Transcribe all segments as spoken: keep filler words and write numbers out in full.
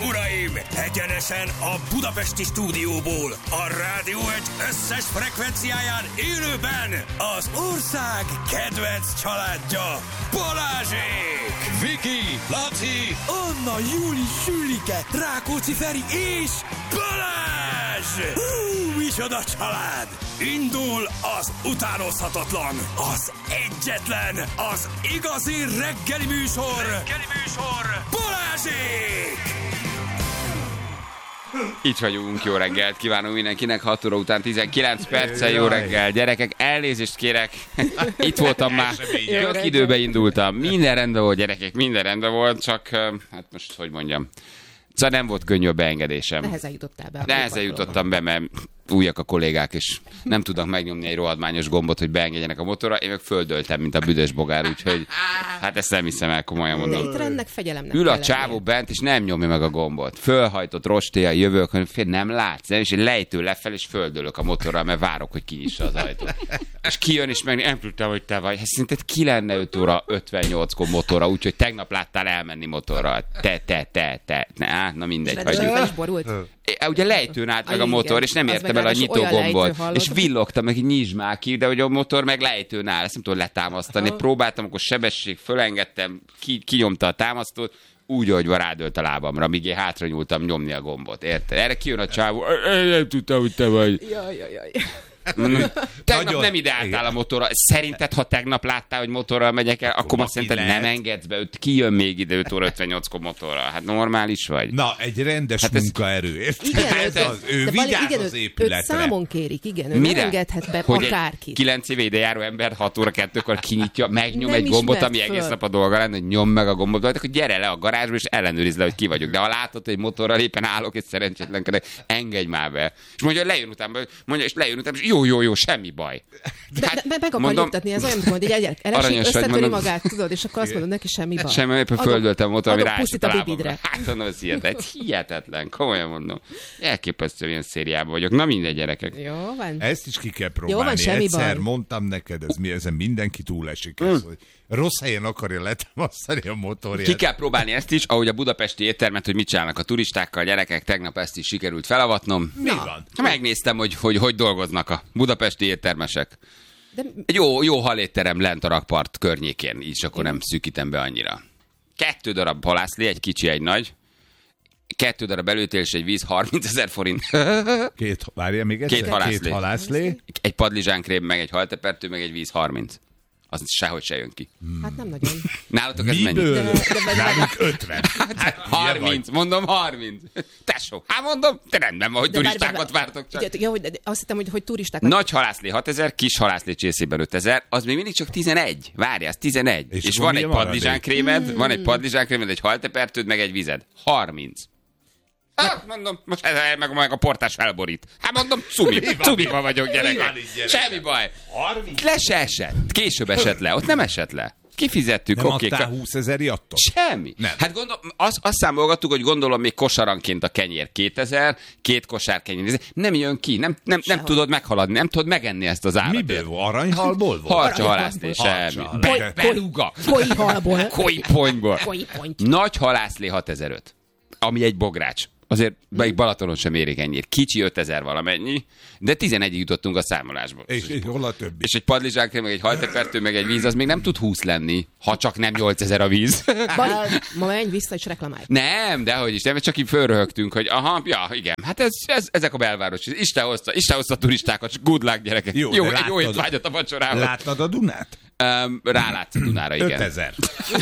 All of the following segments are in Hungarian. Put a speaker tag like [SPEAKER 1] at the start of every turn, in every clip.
[SPEAKER 1] uraim! Egyenesen a budapesti stúdióból, a Rádió egy összes frekvenciáján élőben az ország kedvenc családja, Balázsék!
[SPEAKER 2] Viki, Laci,
[SPEAKER 1] Anna, Júli, Sülike, Rákóczi Feri és Balázs! Hú, micsoda család! Indul az utánozhatatlan, az egyetlen, az igazi reggeli műsor, reggeli műsor, Balázsék!
[SPEAKER 3] Itt vagyunk, jó reggelt kívánunk mindenkinek, hat óra után tizenkilenc perccel, jó reggel, gyerekek, elnézést kérek, itt voltam már, tök időbe indultam, minden rendben volt, gyerekek, minden rendben volt, csak, hát most, hogy mondjam, szóval nem volt könnyű a beengedésem.
[SPEAKER 4] Nehezen jutottál be.
[SPEAKER 3] Nehezen jutottam be, mert újak a kollégák, és nem tudnak megnyomni egy rohadmányos gombot, hogy beengedjenek a motorra. Én meg földöltem, mint a büdös bogár, úgyhogy hát ezt nem hiszem el, komolyan mondom.
[SPEAKER 4] Itt rendnek, fegyelemnek.
[SPEAKER 3] Ül a csávó bent, és nem nyomja meg a gombot. Fölhajtott rostéja, jövök, hogy fél, nem látsz, nem? És én lejtő lefel, és földölök a motorral, mert várok, hogy kinyissa az ajtót. És kijön, és meg nem tudtam, hogy te vagy. Hát szerinted ki lenne öt óra ötvennyolckor motorra, úgyhogy tegnap láttál elmenni motorral. Te, te, te, te. Na, na mindegy. É, ugye lejtőn állt meg a motor, és nem értem el a nyitógombot. És villogtam, meg így nyisd már ki, de hogy a motor meg lejtőn áll, ezt nem tudom letámasztani. Aha. Próbáltam, akkor sebesség, fölengedtem, ki, kinyomta a támasztót, úgy, ahogy van, rádölt a lábamra, míg én hátra nyúltam nyomni a gombot, érted? Erre kijön a csávó, nem tudtam, hogy te vagy.
[SPEAKER 4] Jaj, jaj, jaj.
[SPEAKER 3] Tegnap Nagyon... nem ide álltál a motorral. Szerinted, ha tegnap láttál, hogy motorral megyek el, akkor, akkor ma szerinted nem engedsz be, őt kijön még ide öt óra ötvennyolckor motorral. Hát normális vagy.
[SPEAKER 2] Na, egy rendes hát munkaerő. Ez...
[SPEAKER 4] Igen,
[SPEAKER 2] ez az, ő vigyáz igen, az épületre.
[SPEAKER 4] Őt számon kérik, igen, ő
[SPEAKER 3] Mire?
[SPEAKER 4] nem engedhet be
[SPEAKER 3] hogy
[SPEAKER 4] akárki.
[SPEAKER 3] kilenc éve ide járó ember hat óra kettőkor kinyitja, megnyom
[SPEAKER 4] nem
[SPEAKER 3] egy gombot, ami
[SPEAKER 4] föl.
[SPEAKER 3] egész nap a dolga lenne, hogy nyom meg a gombot, akkor gyere le a garázsba, és ellenőrizd le, hogy ki vagyok. De ha látod, hogy motorral éppen állok, és szerencsétlenkedek, engedj már be. És mondja, lejön utána, mondja, és lejön utána, és jó, jó, jó, semmi baj.
[SPEAKER 4] De, hát, de meg akar nyugtatni, ez olyan, hogy egy gyerek elesik, összetöri magát, tudod, és akkor azt mondod neki, semmi baj.
[SPEAKER 3] Semmi, éppen földöltem a motor, ami
[SPEAKER 4] ráesett a lábamra.
[SPEAKER 3] Hát mondom, ez hihetetlen, hihetetlen, komolyan mondom. Elképesztő ilyen szériában vagyok. Na mindegy, gyerekek.
[SPEAKER 4] Jó van.
[SPEAKER 2] Ezt is ki kell próbálni.
[SPEAKER 4] Jó van, semmi
[SPEAKER 2] Egyszer
[SPEAKER 4] baj.
[SPEAKER 2] mondtam neked, ez mi, ezen mindenki túlesik. Mm. Ez, hogy rossz helyen akarja letámasztani a motorját.
[SPEAKER 3] Ki kell próbálni ezt is, ahogy a budapesti éttermet, hogy mit csinálnak a turistákkal, gyerekek, tegnap ezt is sikerült felavatnom.
[SPEAKER 2] Mi van?
[SPEAKER 3] Megnéztem, hogy, hogy hogy dolgoznak a budapesti éttermesek.
[SPEAKER 4] De...
[SPEAKER 3] Egy jó, jó halétterem lent a rakpart környékén, így akkor nem szűkítem be annyira. Kettő darab halászlé, egy kicsi, egy nagy. Kettő darab előtél és egy víz, harmincezer forint.
[SPEAKER 2] Két, várja még egyszer?
[SPEAKER 3] Két halászlé.
[SPEAKER 2] Két halászlé.
[SPEAKER 3] Egy padlizsánkrém, meg egy haltepertő, meg egy víz, harminc. Az sehogy se jön ki.
[SPEAKER 4] Hát nem nagyon.
[SPEAKER 3] Nálatok ez mennyi?
[SPEAKER 2] Miből? Nálunk ötven.
[SPEAKER 3] Hát, harminc, mondom harminc. Tesó, hát mondom, te rendben van, hogy de turistákat bár, vártok csak.
[SPEAKER 4] Ja, hogy azt hittem, hogy, hogy turistákat.
[SPEAKER 3] Nagy halászlé hatezer, kis halászlé csészében ötezer, az még mindig csak tizenegy. Várj, az tizenegy. És, és van egy padlizsánkrémed, hmm. van egy padlizsánkrémed, egy haltepertőd, meg egy vized. harminc. Hát mondom, most ez meg, meg a portás felborít. Hát mondom, cumi, cumiba vagyok, gyerekek. Semmi baj. Le se esett. Később esett le. Ott nem esett le. Kifizettük.
[SPEAKER 2] Nem
[SPEAKER 3] okay.
[SPEAKER 2] adtál húszezer jattot?
[SPEAKER 3] Semmi. Nem. Hát gondolom, azt, azt számolgattuk, hogy gondolom még kosaranként a kenyér kétezer, két kosár kenyér. Nem jön ki, nem, nem, nem tudod meghaladni, nem tudod megenni ezt az árat.
[SPEAKER 2] Miből volt? Aranyhalból volt?
[SPEAKER 3] Harcsa halászlé, semmi. Be, beluga.
[SPEAKER 4] Koi halból.
[SPEAKER 3] Koi ponyból.
[SPEAKER 4] Koi pony.
[SPEAKER 3] Nagy halászlé hatezer-öt, ami egy bogrács. Azért még Balatonon sem érik ennyit. Kicsi ötezer valamennyi, de tizenegyig jutottunk a számolásból.
[SPEAKER 2] És, és hol a többi?
[SPEAKER 3] És egy padlizsánkrém, meg egy haltepertő, meg egy víz, az még nem tud húsz lenni, ha csak nem nyolcezer a víz.
[SPEAKER 4] Bali, ma menj vissza és reklamálj.
[SPEAKER 3] Nem, dehogy is, nem, csak így fölröhögtünk, hogy aha, ja, igen, hát ez, ez, ezek a belváros. Isten hozta, Isten hozta a turistákat, good luck, gyerekek. Jó, jó, jó étvágyat a vacsorába.
[SPEAKER 2] Láttad a Dunát?
[SPEAKER 3] Um, rálátsz a Dunára, igen.
[SPEAKER 2] ötezer.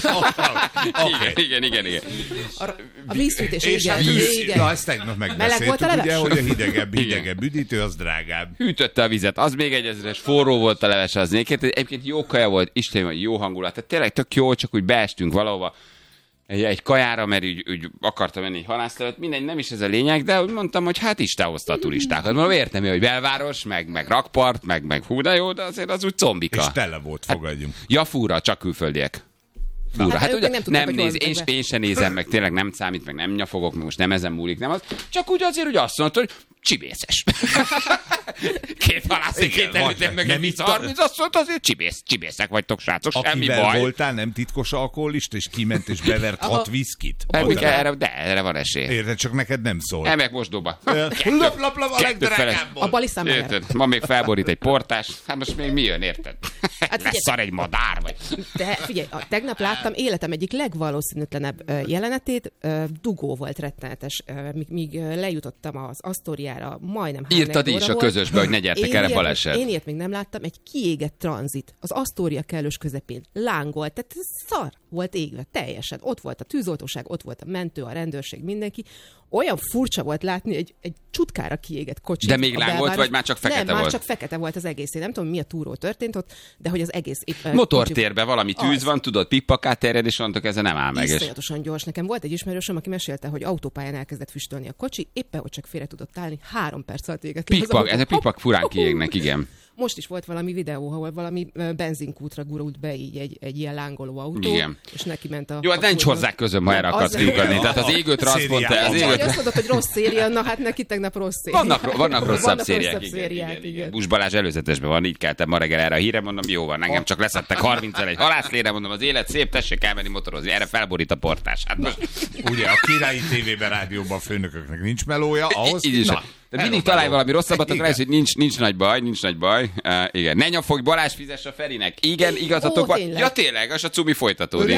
[SPEAKER 3] Igen, igen, igen, igen.
[SPEAKER 4] A, a vízfűtés,
[SPEAKER 2] és
[SPEAKER 4] igen.
[SPEAKER 2] Víz,
[SPEAKER 4] igen.
[SPEAKER 2] na, ezt tegnap megbeszéltük, ugye, hogy a hidegebb, hidegebb üdítő, az drágább.
[SPEAKER 3] Hűtötte a vizet, az még egy ezeres, forró volt a leves, az nékét. Egyébként jó kaja volt, Istenem, jó hangulat. Tehát tényleg tök jó, csak úgy beestünk valahova egy, egy kajára, mert úgy, úgy akartam menni egy halászlevet. Mindegy, nem is ez a lényeg, de úgy mondtam, hogy hát Isten hozta a turistákat. Mondom, értem, hogy belváros, meg, meg rakpart, meg, meg hú, de jó, de azért az úgy combika.
[SPEAKER 2] És tele volt, fogadjunk.
[SPEAKER 3] Hát, ja, fúra, csak külföldiek. Fúra. Hát, hát ugye, nem, nem néz, én, én sem nézem, meg tényleg nem számít, meg nem nyafogok, meg most nem ezen múlik, nem az. Csak úgy azért, hogy azt mondta, hogy Csibészes. Két halászéként előttem meg egy harminc, azt mondta, azért csibész, csibészek vagytok, srácok, semmi baj.
[SPEAKER 2] Akivel voltál, nem titkos alkoholista, és kiment és bevert hat viszkit?
[SPEAKER 3] Erre, de erre van esély.
[SPEAKER 2] Érted, csak neked nem szól.
[SPEAKER 3] Emek mosdóba.
[SPEAKER 2] Lap, lap, lap, a legdrágábból.
[SPEAKER 4] A bali számára.
[SPEAKER 3] Ma még felborít egy portás, hát most még mi jön, érted? Hát leszar egy madár, vagy.
[SPEAKER 4] De figyelj, a, tegnap láttam életem egyik legvalószínűtlenebb jelenetét, dugó volt rettenetes, míg, míg lejutottam az Asztóriára, majdnem három
[SPEAKER 3] írtad is a közösbe, hogy ne gyertek erre baleset.
[SPEAKER 4] Én ilyet még nem láttam, egy kiégett tranzit, az Asztória kellős közepén, lángolt, tehát szar volt égve, teljesen. Ott volt a tűzoltóság, ott volt a mentő, a rendőrség, mindenki. Olyan furcsa volt látni egy, egy csutkára kiégett kocsit.
[SPEAKER 3] De még lángolt, vagy már csak fekete
[SPEAKER 4] nem,
[SPEAKER 3] volt?
[SPEAKER 4] már csak fekete volt az egész. Én nem tudom, mi a túról történt ott, de hogy az egész... Épp,
[SPEAKER 3] motortérben valami tűz
[SPEAKER 4] az.
[SPEAKER 3] Van, tudod, pippakát terjed, és mondtok, ez nem áll meg.
[SPEAKER 4] Iszonyatosan gyors. Nekem volt egy ismerősöm, aki mesélte, hogy autópályán elkezdett füstölni a kocsi, éppen hogy csak félre tudott állni, három perc alatt égett ki.
[SPEAKER 3] Pikpak, ez a pikpak furán kiégnek, igen.
[SPEAKER 4] Most is volt valami videó, ahol valami benzinkútra gurult be így egy, egy ilyen lángoló autó,
[SPEAKER 3] igen.
[SPEAKER 4] És neki ment a...
[SPEAKER 3] Jó, hát nincs hozzá közöm, ha erre akarsz kiukadni. Tehát az égő transzpont...
[SPEAKER 4] Az égőt... Azt mondod, hogy rossz széria, na hát neki tegnap rossz széria.
[SPEAKER 3] Vannak, vannak rosszabb
[SPEAKER 4] vannak
[SPEAKER 3] szériák.
[SPEAKER 4] Rosszabb szériák, igen, igen.
[SPEAKER 3] Busz Balázs előzetesben van, így keltem ma reggel erre a híre, mondom, jó van, engem csak leszettek harmincel egy halászlére, mondom, az élet szép, tessék elmenni motorozni, erre felborít a portás. Hát most...
[SPEAKER 2] Ugye a királyi tévében, rádióban a főnököknek nincs melója, ahhoz...
[SPEAKER 3] Így is.
[SPEAKER 2] Na,
[SPEAKER 3] de mindig találj valami rosszabbat, akkor lesz, hogy nincs, nincs nagy baj, nincs nagy baj. Uh, igen. Ne nyafogj, Balázs fizess a Ferinek. Igen, igazatok van. Ja, tényleg, az a cumi folytatódik.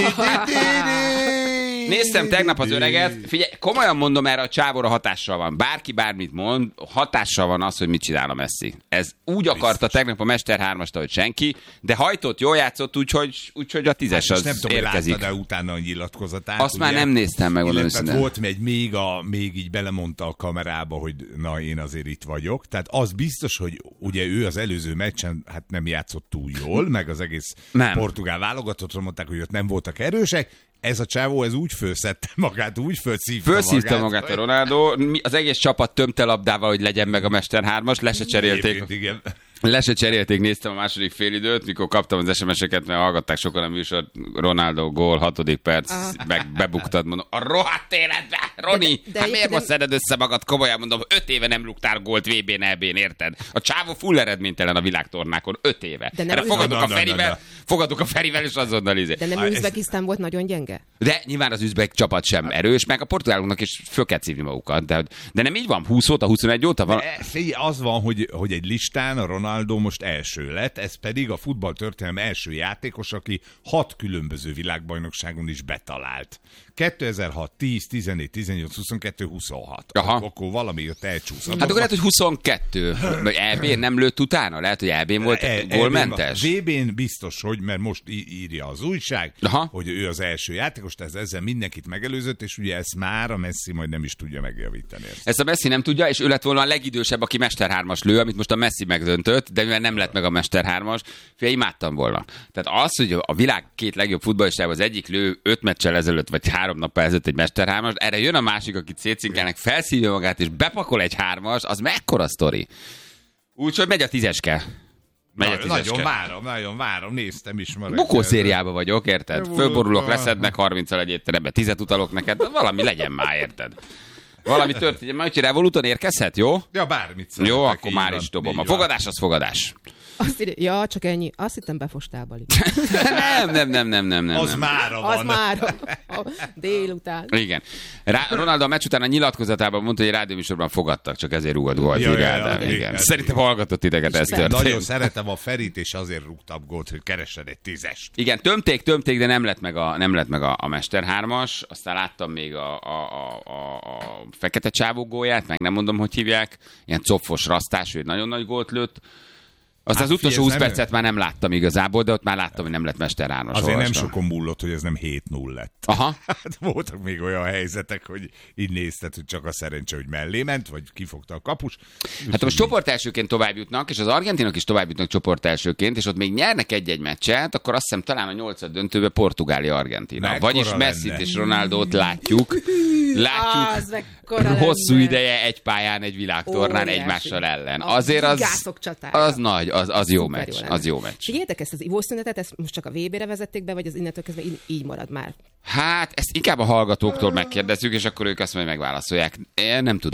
[SPEAKER 3] Néztem tegnap az öreget, figyelj, komolyan mondom, erre a csávóra hatással van. Bárki bármit mond, hatással van az, hogy mit csinál a Messi. Ez úgy akarta tegnap a Mester hármast, hogy senki, de hajtott, jól játszott, úgyhogy, úgyhogy a tízes hát, az nem tudom, érkezik.
[SPEAKER 2] Láttad-e utána a nyilatkozatát?
[SPEAKER 3] Azt ugye? Már nem néztem meg.
[SPEAKER 2] Illetve volt egy még, a, még így belemondta a kamerába, hogy na, én azért itt vagyok. Tehát az biztos, hogy ugye ő az előző meccsen hát nem játszott túl jól, meg az egész nem. Portugál válogatottról mondták, hogy ott nem voltak erősek. Ez a csávó, ez úgy fölszedte magát, úgy fölszívta magát.
[SPEAKER 3] Fölszívta magát a Ronaldo. Az egész csapat tömte labdával, hogy legyen meg a Mester hármas. Le se cserélték. Igen. Le se cserélték, néztem a második félidőt, mikor kaptam az es em es-eket, mert hallgatták sokan a műsor, Ronaldo gól, hatodik perc, ah. meg bebuktad, mondom, a rohadt életbe, Roni, de, de, hát miért most szeded össze magad, komolyan mondom, öt éve nem luktál gólt vé bén, é bén, érted? A csávó full eredménytelen a világtornákon, öt éve. De erre fogadok a Ferivel, fogadok a Ferivel, és azonnal izé.
[SPEAKER 4] De nem Üzbegisztán volt nagyon gyenge?
[SPEAKER 3] De nyilván az üzbek csapat sem erős, meg a portugáloknak is föl kell szívni magukat, de, de nem így van, húsz óta, huszonegy óta van.
[SPEAKER 2] De, az van, hogy, hogy egy listán a Ronaldo most első lett, ez pedig a futballtörténelem első játékos, aki hat különböző világbajnokságon is betalált. kétezer-hat, tíz, tizennégy, tizennyolc, huszonkettő, huszonhat. Aha. Akkor valami ott elcsúszott.
[SPEAKER 3] Hát akkor lehet, hogy huszonkettő. Vagy é bén nem lőtt utána? Lehet, hogy é bén volt e, gólmentes?
[SPEAKER 2] vé bén biztos, hogy, mert most írja az újság, aha, hogy ő az első játékos, tehát ezzel mindenkit megelőzött, és ugye ezt már a Messi majd nem is tudja megjavítani. Ezt,
[SPEAKER 3] ezt a Messi nem tudja, és ő lett volna a legidősebb, aki Mester hármas lő, amit most a Messi megdöntött, de mivel nem lett meg a Mester hármas, fél imádtam volna. Tehát az, hogy a világ két legjobb futballistában az egyik lő öt meccsel ezelőtt, vagy három nappal ezelőtt egy Mester hármas, erre jön a másik, akit szétszinkelnek, felszívja magát, és bepakol egy hármas, az mekkora sztori. Úgyhogy megy a tízeske. Megy a tízeske.
[SPEAKER 2] Nagyon várom, nagyon várom, néztem is ma.
[SPEAKER 3] Bukószériába vagyok, érted? Fölborulok, leszednek harminccal egy étterembe, tizet utalok neked, valami legyen már, érted? Valami történjen, majd hogy Revoluton érkezhet, jó?
[SPEAKER 2] Ja, bármit szeretek.
[SPEAKER 3] Jó, akkor már is dobom. A fogadás az fogadás.
[SPEAKER 4] Azt írja, ja, csak ennyi. Azt hittem befostál, Bali.
[SPEAKER 3] nem, nem, nem, nem, nem, nem.
[SPEAKER 2] Az nem. Mára van.
[SPEAKER 4] Az mára. Délután.
[SPEAKER 3] Igen. Rá, Ronaldo a meccs után a nyilatkozatában mondta, hogy egy rádióműsorban fogadtak, csak ezért rúgott gólt. Ja, ja, ja, igen. Igen. Szerintem hallgatott titeket, ez történt.
[SPEAKER 2] Nagyon szeretem a Ferit, és azért rúgtam gólt, hogy keresed egy tízest.
[SPEAKER 3] Igen, tömték, tömték, de nem lett meg a, nem lett meg a, a Mester hármas. Aztán láttam még a, a, a, a, a fekete csávó gólját, meg nem mondom, hogy hívják. Ilyen copfos rasztás, ő nagyon nagy gólt lőtt. Azt hát az utolsó húsz percet már nem láttam igazából, de ott már láttam, hogy nem lett Mester hármas.
[SPEAKER 2] Azért olvastam. Nem sokon múlott, hogy ez nem hét null lett.
[SPEAKER 3] Aha.
[SPEAKER 2] Hát voltak még olyan helyzetek, hogy így nézted, hogy csak a szerencse, hogy mellé ment, vagy kifogta a kapus.
[SPEAKER 3] Hát most csoport elsőként tovább jutnak, és az argentinok is tovább jutnak csoport elsőként, és ott még nyernek egy-egy meccset, akkor azt hiszem talán a nyolcad döntőbe Portugália-Argentina. Vagyis Messit és Ronaldót látjuk. Látjuk hosszú ideje egy pályán, egy világtornán egymással ellen. Azért az, az nagy. Az, az jó meccs, az jó meccs.
[SPEAKER 4] Figyeljetek ezt az ivószünetet, ezt most csak a vé bére vezették be, vagy az innentől kezdve így, így marad már?
[SPEAKER 3] Hát, ezt inkább a hallgatóktól megkérdezzük, és akkor ők azt majd megválaszolják. Én nem tudom.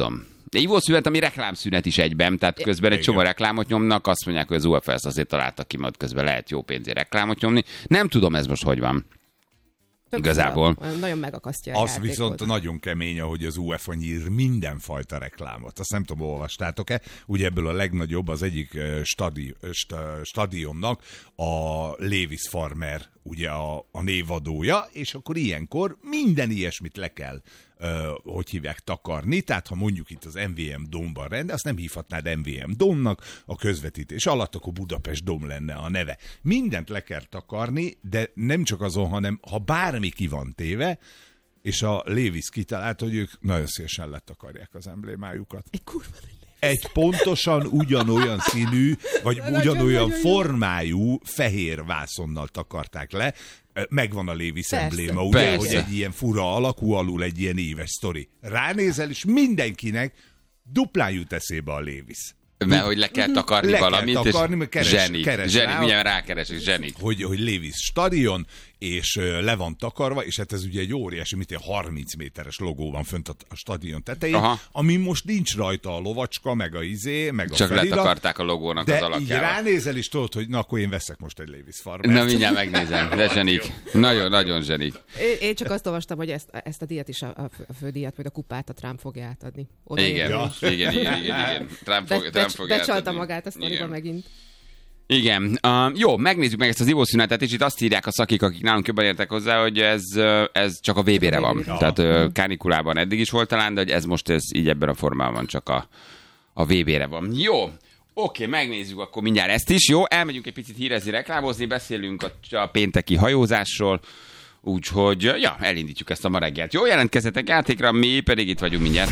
[SPEAKER 3] De ivószünet, ami reklámszünet is egyben, tehát közben egy csomó reklámot nyomnak, azt mondják, hogy az u ef o ezt azért találtak ki, majd közben lehet jó pénzért reklámot nyomni. Nem tudom, ez most hogy van. Tök igazából.
[SPEAKER 4] Szal, nagyon megakasztja a
[SPEAKER 2] Az
[SPEAKER 4] játékot.
[SPEAKER 2] viszont nagyon kemény, ahogy az u ef o nyír mindenfajta reklámot. Azt nem tudom, olvastátok-e? Ugye ebből a legnagyobb az egyik stadi, st, stadionnak a Lewis Farmer, ugye a, a névadója, és akkor ilyenkor minden ilyesmit le kell Uh, hogy hívják, takarni, tehát ha mondjuk itt az em vé em Domban rende, azt nem hívhatnád em vé em Domnak, a közvetítés alatt akkor Budapest Dom lenne a neve. Mindent le kell takarni, de nem csak azon, hanem ha bármi ki van téve, és a Lewis kitalált, hogy ők nagyon szívesen letakarják az emblémájukat.
[SPEAKER 4] Egy kurva
[SPEAKER 2] Egy pontosan ugyanolyan színű, vagy ugyanolyan formájú fehér vászonnal takarták le. Megvan a Lewis embléma, ugye,
[SPEAKER 3] Persze.
[SPEAKER 2] hogy egy ilyen fura alakú, alul egy ilyen éves sztori. Ránézel, és mindenkinek duplán jut eszébe a Lewis.
[SPEAKER 3] Mert hogy le kell takarni
[SPEAKER 2] le
[SPEAKER 3] valamit,
[SPEAKER 2] kell takarni, mert keres,
[SPEAKER 3] zseni,
[SPEAKER 2] keres
[SPEAKER 3] zseni,
[SPEAKER 2] rá,
[SPEAKER 3] milyen rákeresek, zseni.
[SPEAKER 2] Hogy, hogy Lewis stadion, és uh, le van takarva, és hát ez ugye egy óriási, mint egy harminc méteres logó van fönt a, a stadion tetején,
[SPEAKER 3] Aha.
[SPEAKER 2] ami most nincs rajta a lovacska, meg a izé, meg
[SPEAKER 3] Csak
[SPEAKER 2] a felirat.
[SPEAKER 3] letakarták a logónak
[SPEAKER 2] de
[SPEAKER 3] az alakjával.
[SPEAKER 2] így ránézel, és tudod, hogy na, akkor én veszek most egy Lewis Farmert.
[SPEAKER 3] Na, mindjárt megnézem, de zsenik. Nagyon, nagyon zsenik.
[SPEAKER 4] Én, én csak azt olvastam, hogy ezt, ezt a díjat is, a, a fődíjat, vagy a kupát a Trump fogja átadni. Oda
[SPEAKER 3] Igen,
[SPEAKER 4] ja.
[SPEAKER 3] igen, igen, igen, igen. Trump fog,
[SPEAKER 4] Be,
[SPEAKER 3] Trump
[SPEAKER 4] be,
[SPEAKER 3] fogja
[SPEAKER 4] becsalta
[SPEAKER 3] átadni.
[SPEAKER 4] magát a sztoriba
[SPEAKER 3] Igen.
[SPEAKER 4] megint.
[SPEAKER 3] Igen. Uh, jó, megnézzük meg ezt az ivószünetet, és itt azt írják a szakik, akik nálunk jobban értek hozzá, hogy ez, uh, ez csak a vé bére van.
[SPEAKER 4] Ja.
[SPEAKER 3] Tehát uh, kánikulában eddig is volt talán, de hogy ez most ez így ebben a formában csak a, a vé bére van. Jó. Oké, megnézzük akkor mindjárt ezt is. Jó, elmegyünk egy picit hírezni, reklámozni, beszélünk a, a pénteki hajózásról, úgyhogy ja, elindítjuk ezt a ma reggelt. Jó, jelentkezzetek játékra, mi pedig itt vagyunk mindjárt.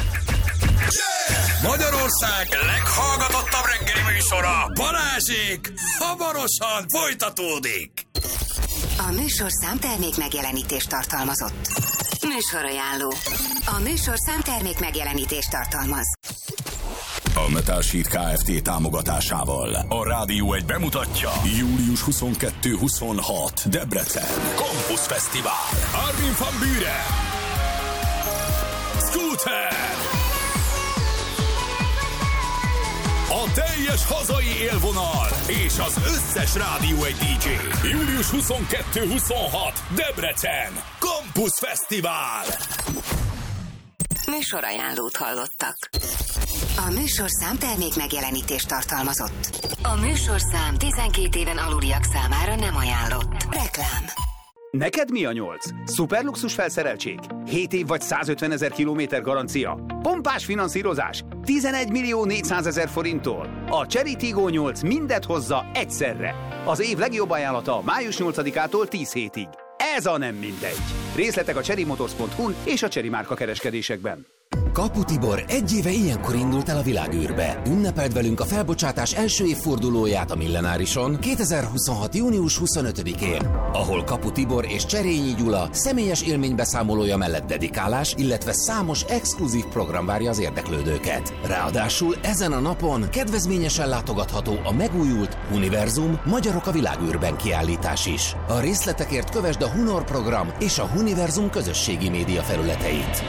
[SPEAKER 1] Magyarország leghallgatottabb reggeli műsora, Balázsék, hamarosan folytatódik.
[SPEAKER 5] A műsorszám termék megjelenítést tartalmazott. Műsorajánló. A műsorszám termék megjelenítést tartalmaz.
[SPEAKER 1] A Metalsheet Kft. Támogatásával a Rádió egy bemutatja július huszonkettő huszonhat Debrecen Campus Fesztivál. Armin van Buuren, Scooter, a teljes hazai élvonal és az összes Rádió egy dé dzsé. július huszonkettő huszonhat Debrecen Campus Fesztivál.
[SPEAKER 5] Műsorajánlót hallottak. A műsorszám termék megjelenítést tartalmazott. A műsorszám tizenkét éven aluliak számára nem ajánlott. Reklám.
[SPEAKER 6] Neked mi a nyolc? Szuperluxus felszereltség? hét év vagy százötvenezer kilométer garancia? Pompás finanszírozás? tizenegy millió négyszázezer forinttól? A Chery Tiggo nyolc mindet hozza egyszerre. Az év legjobb ajánlata május nyolcadikától tíz hétig. Ez a nem mindegy. Részletek a chery motors pont hu-n és a Chery márka kereskedésekben.
[SPEAKER 7] Kapu Tibor egy éve ilyenkor indult el a világűrbe. Ünnepeld velünk a felbocsátás első évfordulóját a Millenárison kétezer-huszonhat. június huszonötödikén, ahol Kapu Tibor és Cserényi Gyula személyes élménybeszámolója mellett dedikálás, illetve számos exkluzív program várja az érdeklődőket. Ráadásul ezen a napon kedvezményesen látogatható a megújult Univerzum Magyarok a világűrben kiállítás is. A részletekért kövesd a Hunor program és a Univerzum közösségi média felületeit.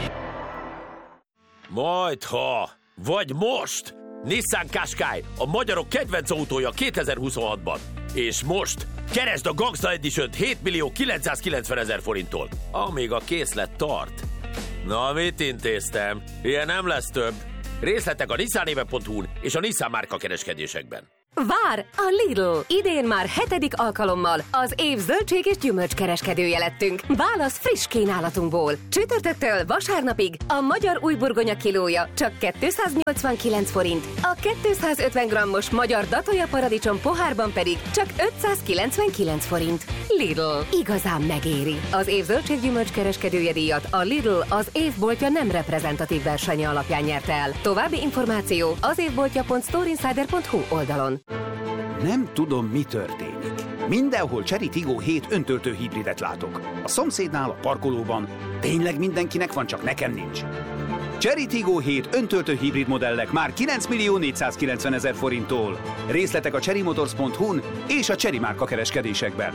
[SPEAKER 8] Majdha, vagy most! Nissan Qashqai, a magyarok kedvenc autója kétezer-huszonhatban. És most keresd a Gangsta Edition-t hét millió kilencszázkilencvenezer forinttól, amíg a készlet tart. Na, mit intéztem? Ilyen nem lesz több. Részletek a nissanéve pont hu-n és a Nissan márka kereskedésekben.
[SPEAKER 9] Vár a Lidl! Idén már hetedik alkalommal az év zöldség és gyümölcs kereskedője lettünk. Válasz friss kínálatunkból. Csütörtöktől vasárnapig a magyar újburgonya kilója csak kétszáznyolcvankilenc forint, a kétszázötven grammos magyar datolja paradicsom pohárban pedig csak ötszázkilencvenkilenc forint. Lidl. Igazán megéri. Az év zöldség gyümölcs kereskedője díjat a Lidl az évboltja nem reprezentatív versenye alapján nyerte el. További információ az évboltja pont storeinsider pont hu oldalon.
[SPEAKER 6] Nem tudom, mi történik. Mindenhol Chery Tiggo hét öntöltő hibridet látok. A szomszédnál, a parkolóban. Tényleg mindenkinek van, csak nekem nincs. Chery Tiggo hét öntöltő hibrid modellek már kilenc millió négyszázkilencvenezer forinttól. Részletek a chery motors pont hu-n és a Chery márka kereskedésekben.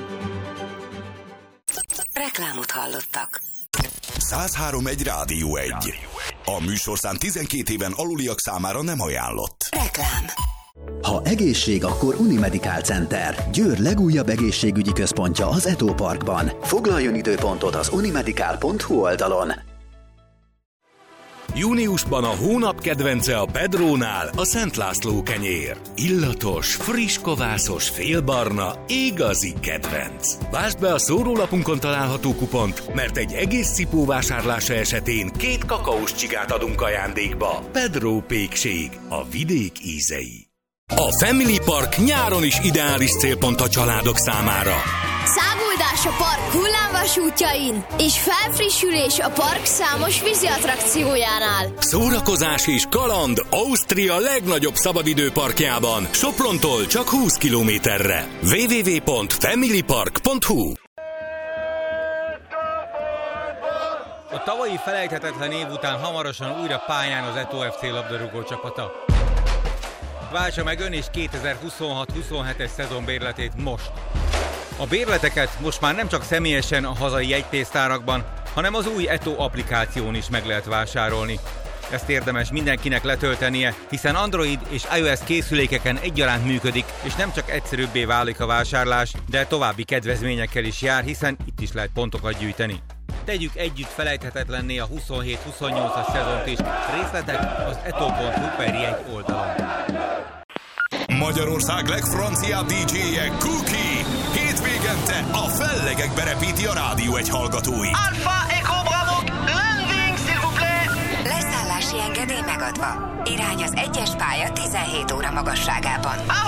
[SPEAKER 5] Reklámot hallottak.
[SPEAKER 1] száz három egy Rádió egy. A műsorszám tizenkét éven aluliak számára nem ajánlott.
[SPEAKER 5] Reklám.
[SPEAKER 10] Ha egészség, akkor Unimedical Center. Győr legújabb egészségügyi központja az Eto Parkban. Foglaljon időpontot az unimedical pont hu oldalon.
[SPEAKER 1] Júniusban a hónap kedvence a Pedrónál a Szent László kenyér. Illatos, friss kovászos, félbarna, igazi kedvenc. Vásd be a szórólapunkon található kupont, mert egy egész cipó vásárlása esetén két kakaós csigát adunk ajándékba. Pedró pékség, a vidék ízei. A Family Park nyáron is ideális célpont a családok számára.
[SPEAKER 11] Száguldás a park hullámvasútjain, és felfrissülés a park számos vízi attrakciójánál.
[SPEAKER 1] Szórakozás és kaland Ausztria legnagyobb szabadidőparkjában, Soprontól csak húsz kilométerre. double-u double-u double-u pont family park pont hu.
[SPEAKER 12] A tavalyi felejthetetlen év után hamarosan újra pályán az Eto ef cé labdarúgó csapata. Váltsa meg ön is kétezer-huszonhat huszonhetes szezon bérletét most. A bérleteket most már nem csak személyesen a hazai jegypénztárakban, hanem az új Eto applikáción is meg lehet vásárolni. Ezt érdemes mindenkinek letöltenie, hiszen Android és iOS készülékeken egyaránt működik, és nem csak egyszerűbbé válik a vásárlás, de további kedvezményekkel is jár, hiszen itt is lehet pontokat gyűjteni. Tegyük együtt felejthetetlenné a huszonhét huszonnyolcas szezont is. Részletek az eto pont hu per jegy oldalon.
[SPEAKER 1] Magyarország legfranciább dé dzséje Cookie hétvégente a fellegekbe repíti a Rádió egy hallgatói.
[SPEAKER 13] Alpha Echo Bravo, landing s'il vous plaît!
[SPEAKER 5] Leszállási engedély megadva. Irány az egyes pálya tizenhét óra magasságában.